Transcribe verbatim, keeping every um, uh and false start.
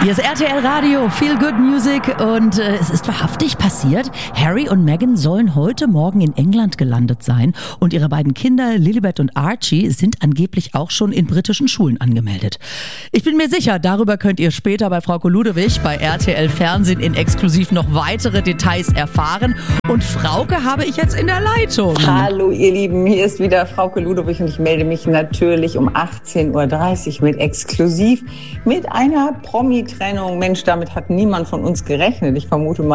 Hier ist R T L Radio, Feel Good Music und äh, es ist wahrhaftig passiert. Harry und Meghan sollen heute Morgen in England gelandet sein und ihre beiden Kinder Lilibet und Archie sind angeblich auch schon in britischen Schulen angemeldet. Ich bin mir sicher, darüber könnt ihr später bei Frauke Ludewig bei R T L Fernsehen in exklusiv noch weitere Details erfahren. Und Frauke habe ich jetzt in der Leitung. Hallo ihr Lieben, hier ist wieder Frauke Ludewig und ich melde mich natürlich um achtzehn Uhr dreißig mit exklusiv mit einer Promi-Trennung. Mensch, damit hat niemand von uns gerechnet. Ich vermute mal,